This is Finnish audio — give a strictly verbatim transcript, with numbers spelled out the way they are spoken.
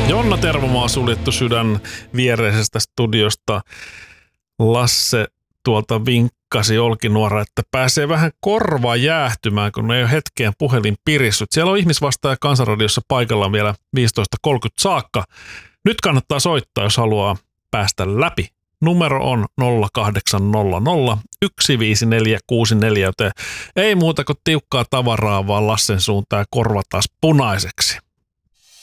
Jonna Tervomaa suljettu sydän viereisestä studiosta. Lasse tuolta vinkkasi Olkinuora, että pääsee vähän korvaa jäähtymään, kun ei ole hetkeen puhelin pirissyt. Siellä on ihmisvastaaja Kansanradiossa paikallaan vielä viisitoista kolmekymmentä saakka. Nyt kannattaa soittaa, jos haluaa päästä läpi. Numero on nolla kahdeksan nolla nolla yksi viisi neljä kuusi neljä, joten ei muuta kuin tiukkaa tavaraa, vaan Lassen suuntaan ja korva taas punaiseksi.